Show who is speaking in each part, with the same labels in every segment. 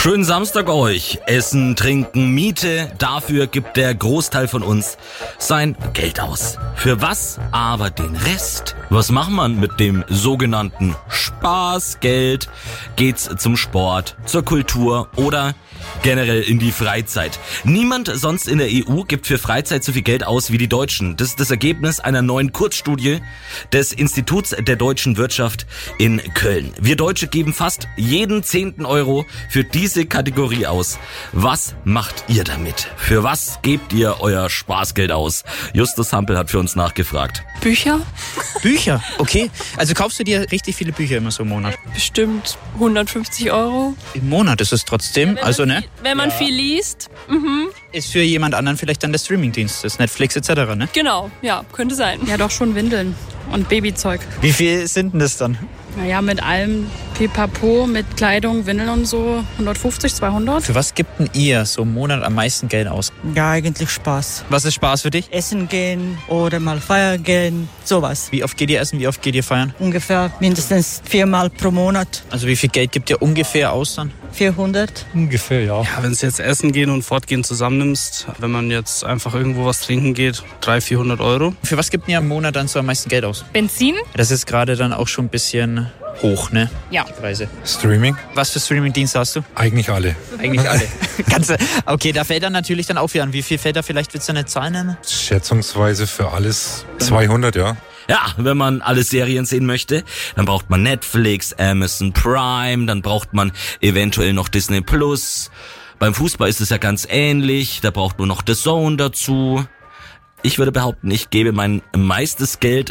Speaker 1: Schönen Samstag euch. Essen, Trinken, Miete. Dafür gibt der Großteil von uns sein Geld aus. Für was aber den Rest? Was macht man mit dem sogenannten Spaßgeld? Geht's zum Sport, zur Kultur oder generell in die Freizeit? Niemand sonst in der EU gibt für Freizeit so viel Geld aus wie die Deutschen. Das ist das Ergebnis einer neuen Kurzstudie des Instituts der deutschen Wirtschaft in Köln. Wir Deutsche geben fast jeden 10. Euro für diese Kategorie aus. Was macht ihr damit? Für was gebt ihr euer Spaßgeld aus? Justus Hampel hat für uns nachgefragt.
Speaker 2: Bücher?
Speaker 3: Bücher? Okay. Also kaufst du dir richtig viele Bücher immer so im Monat?
Speaker 2: Bestimmt 150 Euro.
Speaker 3: Im Monat ist es trotzdem, also ne?
Speaker 2: Wenn man viel liest.
Speaker 3: Ist für jemand anderen vielleicht dann der Streamingdienst, das Netflix etc., ne?
Speaker 2: Genau, ja, könnte sein.
Speaker 4: Ja, doch schon Windeln und Babyzeug.
Speaker 3: Wie viel sind denn das dann?
Speaker 4: Naja, mit allem Pipapo, mit Kleidung, Windeln und so 150, 200.
Speaker 3: Für was gibt denn ihr so im Monat am meisten Geld aus?
Speaker 5: Ja, eigentlich Spaß.
Speaker 3: Was ist Spaß für dich?
Speaker 5: Essen gehen oder mal feiern gehen, sowas.
Speaker 3: Wie oft geht ihr essen, wie oft geht ihr feiern?
Speaker 5: Ungefähr mindestens 4-mal pro Monat.
Speaker 3: Also wie viel Geld gibt ihr ungefähr aus dann?
Speaker 5: 400.
Speaker 6: Ungefähr, ja.
Speaker 7: Ja, wenn es jetzt Essen gehen und Fortgehen zusammennimmst, wenn man jetzt einfach irgendwo was trinken geht, 300-400 Euro.
Speaker 3: Für was gibt ihr im Monat dann so am meisten Geld aus?
Speaker 4: Benzin?
Speaker 3: Das ist gerade dann auch schon ein bisschen hoch, ne?
Speaker 4: Ja.
Speaker 3: Die Preise.
Speaker 6: Streaming?
Speaker 3: Was für Streamingdienste hast du?
Speaker 6: Eigentlich alle.
Speaker 3: Eigentlich alle. Okay, da fällt dann natürlich dann auch wieder an. Wie viel fällt da? Vielleicht willst du eine Zahl nennen?
Speaker 6: Schätzungsweise für alles 200, ja.
Speaker 1: Ja, wenn man alle Serien sehen möchte, dann braucht man Netflix, Amazon Prime, dann braucht man eventuell noch Disney Plus. Beim Fußball ist es ja ganz ähnlich, da braucht man noch The Zone dazu. Ich würde behaupten, ich gebe mein meistes Geld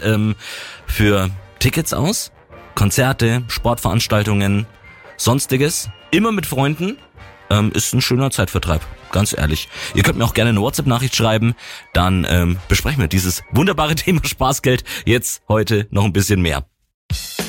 Speaker 1: für Tickets aus, Konzerte, Sportveranstaltungen, sonstiges. Immer mit Freunden, ist ein schöner Zeitvertreib. Ganz ehrlich. Ihr könnt mir auch gerne eine WhatsApp-Nachricht schreiben, dann besprechen wir dieses wunderbare Thema Spaßgeld jetzt heute noch ein bisschen mehr.